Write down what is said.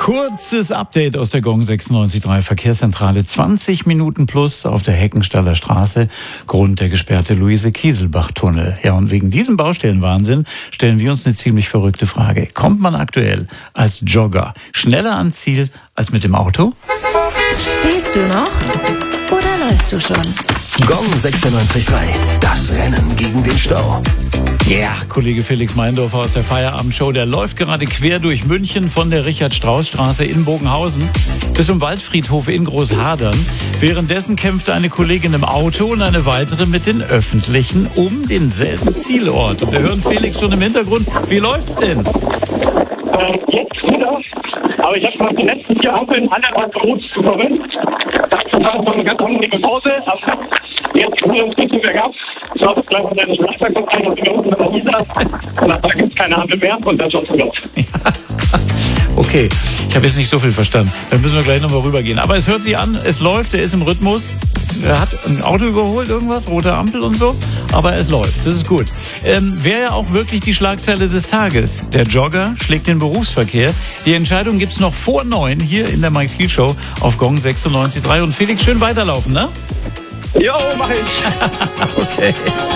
Kurzes Update aus der Gong 96.3 Verkehrszentrale. 20 Minuten plus auf der Heckenstaller Straße. Grund der gesperrte Luise-Kieselbach-Tunnel. Ja, und wegen diesem Baustellenwahnsinn stellen wir uns eine ziemlich verrückte Frage. Kommt man aktuell als Jogger schneller ans Ziel als mit dem Auto? Stehst du noch oder läufst du schon? Gong 96.3. Das Rennen gegen den Stau. Ja, Kollege Felix Meindorfer aus der Feierabendshow, der läuft gerade quer durch München von der Richard-Strauß-Straße in Bogenhausen bis zum Waldfriedhof in Großhadern. Währenddessen kämpft eine Kollegin im Auto und eine weitere mit den Öffentlichen um denselben Zielort. Und wir hören Felix schon im Hintergrund. Wie läuft's denn? Jetzt wieder, aber ich habe mal die letzten 4 Ampeln anderthalb rot zu kommen. Das war noch eine ganz angenehme Pause, aber jetzt haben wir uns nicht mehr gehabt. Ich glaube, es bleibt der Schlagzeug kommt ein und wir unten in der Isar. Und da gibt es keine Ampel mehr und dann schaut es los. Okay, ich habe jetzt nicht so viel verstanden. Dann müssen wir gleich nochmal rübergehen. Aber es hört sich an, es läuft, er ist im Rhythmus. Er hat ein Auto überholt, irgendwas, rote Ampel und so. Aber es läuft, das ist gut. Wäre ja auch wirklich die Schlagzeile des Tages. Der Jogger schlägt den Berufsverkehr. Die Entscheidung gibt's noch vor 9 hier in der Mike Thiel Show auf Gong 96.3. Und Felix, schön weiterlaufen, ne? Jo, mach ich. Okay.